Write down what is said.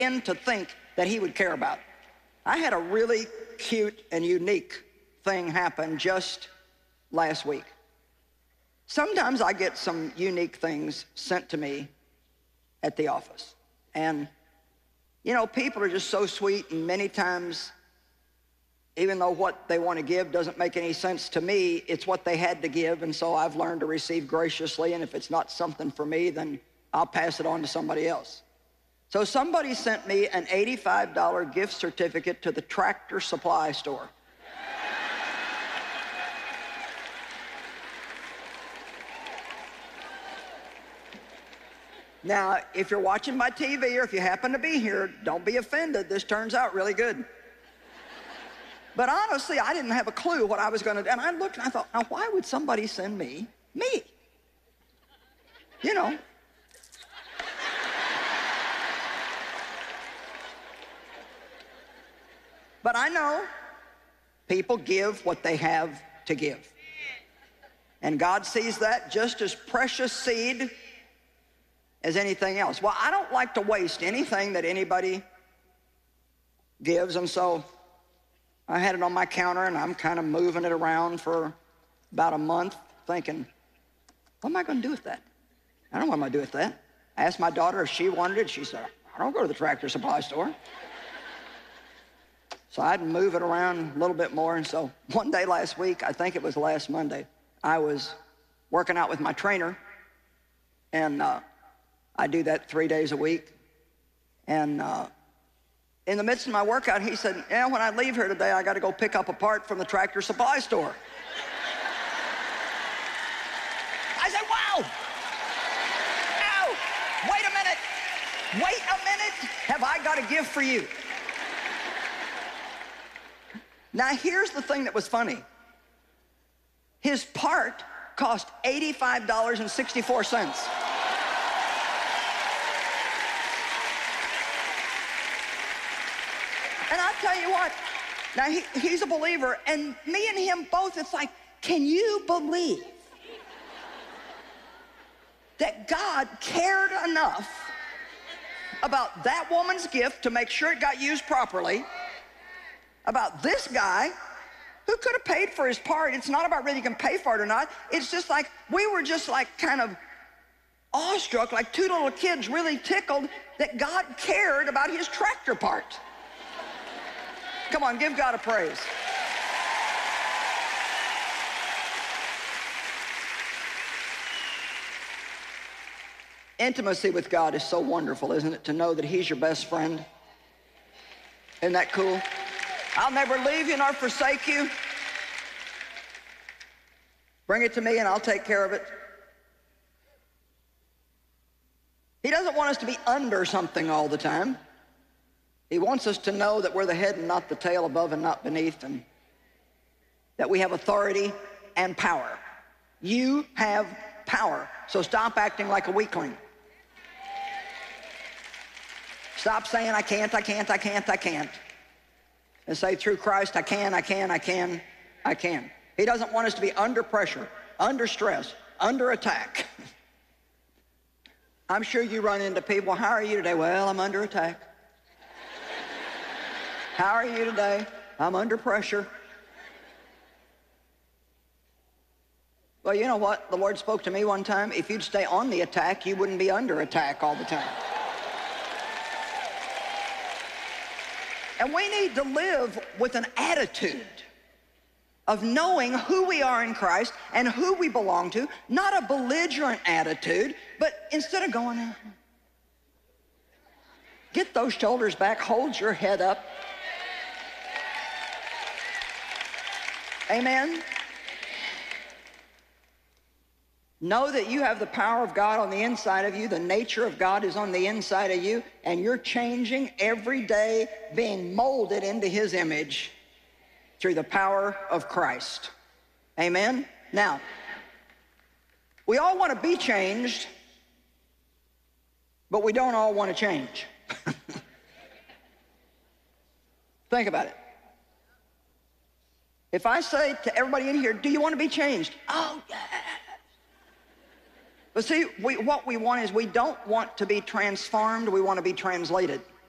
begin to think that he would care about. I had a really cute and unique thing happen just last week. Sometimes I get some unique things sent to me at the office. And, you know, people are just so sweet, and many times, even though what they want to give doesn't make any sense to me, it's what they had to give, and so I've learned to receive graciously, and if it's not something for me, then I'll pass it on to somebody else. So somebody sent me an $85 gift certificate to the Tractor Supply store. Now, if you're watching my TV or if you happen to be here, don't be offended. This turns out really good. But honestly, I didn't have a clue what I was going to do. And I looked and I thought, now, why would somebody send me? You know. But I know people give what they have to give. And God sees that just as precious seed as anything else. Well, I don't like to waste anything that anybody gives, and so I had it on my counter, and I'm kind of moving it around for about a month, thinking, what am I going to do with that? I don't know what I'm going to do with that. I asked my daughter if she wanted it. She said, I don't go to the Tractor Supply store. So I'd move it around a little bit more, and so one day last week, I think it was last Monday, I was working out with my trainer, and I do that 3 days a week. And in the midst of my workout, he said, yeah, when I leave here today, I got to go pick up a part from the Tractor Supply store. I said, wow. Ow, wait a minute, have I got a gift for you? Now, here's the thing that was funny. His part cost $85.64. And I'll tell you what, now he's a believer, and me and him both, it's like, can you believe that God cared enough about that woman's gift to make sure it got used properly, about this guy who could have paid for his part? It's not about whether you can pay for it or not. It's just like, we were just like kind of awestruck, like two little kids really tickled that God cared about his tractor part. Come on, give God a praise. Intimacy with God is so wonderful, isn't it? To know that he's your best friend. Isn't that cool? I'll never leave you nor forsake you. Bring it to me and I'll take care of it. He doesn't want us to be under something all the time. He wants us to know that we're the head and not the tail, above and not beneath, and that we have authority and power. You have power, so stop acting like a weakling. Stop saying, I can't, I can't, I can't, I can't. And say, through Christ, I can, I can, I can, I can. He doesn't want us to be under pressure, under stress, under attack. I'm sure you run into people, how are you today? Well, I'm under attack. How are you today? I'm under pressure. Well, you know what? The Lord spoke to me one time. If you'd stay on the attack, you wouldn't be under attack all the time. And we need to live with an attitude of knowing who we are in Christ and who we belong to, not a belligerent attitude, but instead of going, get those shoulders back, hold your head up. Amen? Know that you have the power of God on the inside of you. The nature of God is on the inside of you, and you're changing every day, being molded into his image through the power of Christ. Amen? Now, we all want to be changed, but we don't all want to change. Think about it. If I say to everybody in here, do you want to be changed? Oh, yeah. But see, what we want is, we don't want to be transformed, we want to be translated.